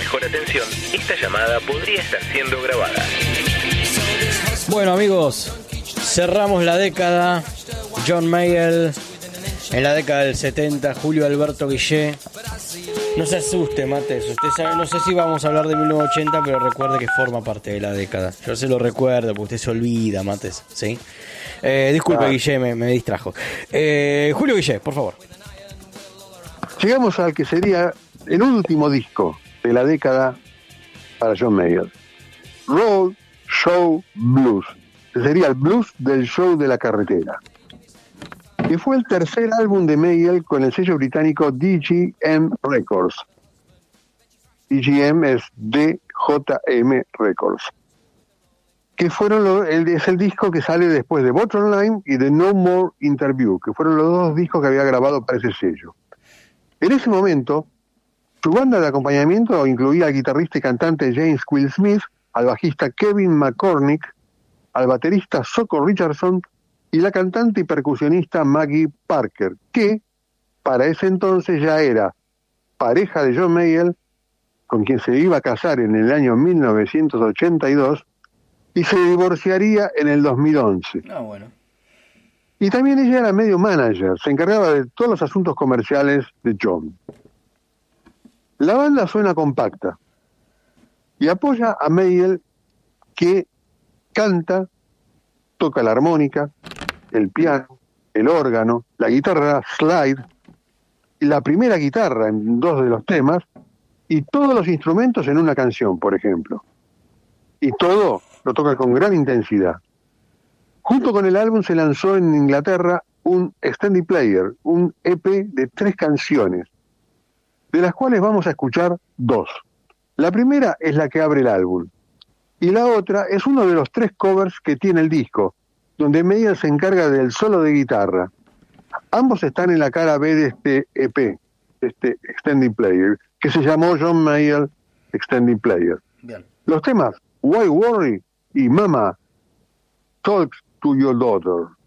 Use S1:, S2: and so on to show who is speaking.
S1: mejor atención, esta llamada podría estar siendo grabada.
S2: Bueno, amigos, cerramos la década. John Mayall en la década del 70, Julio Alberto Guillé. No se asuste, Mates. Usted sabe, no sé si vamos a hablar de 1980, pero recuerde que forma parte de la década. Yo se lo recuerdo, porque usted se olvida, Mates, ¿sí? Disculpe, Guillé, me distrajo. Julio Guillé, por favor.
S3: Llegamos al que sería el último disco de la década para John Mayall. Road Show Blues. Que sería el blues del show de la carretera. Que fue el tercer álbum de Mayall con el sello británico DGM Records. DGM es DJM Records. Que fueron es el disco que sale después de Bottom Line y de No More Interview, que fueron los dos discos que había grabado para ese sello. En ese momento, su banda de acompañamiento incluía al guitarrista y cantante James Will Smith, al bajista Kevin McCormick, al baterista Socko Richardson y la cantante y percusionista Maggie Parker, que para ese entonces ya era pareja de John Mayall, con quien se iba a casar en el año 1982 y se divorciaría en el 2011.
S2: Bueno.
S3: Y también ella era medio manager, se encargaba de todos los asuntos comerciales de John. La banda suena compacta y apoya a Mayall, que canta, toca la armónica, el piano, el órgano, la guitarra slide, y la primera guitarra en dos de los temas, y todos los instrumentos en una canción, por ejemplo. Y todo lo toca con gran intensidad. Junto con el álbum se lanzó en Inglaterra un extended player, un EP de 3 canciones, de las cuales vamos a escuchar 2. La primera es la que abre el álbum, y la otra es uno de los 3 covers que tiene el disco, donde Mayall se encarga del solo de guitarra. Ambos están en la cara B de este EP, de este extended player, que se llamó John Mayall Extended Player.
S2: Bien.
S3: Los temas Why Worry y Mama, Talk to Your Daughter.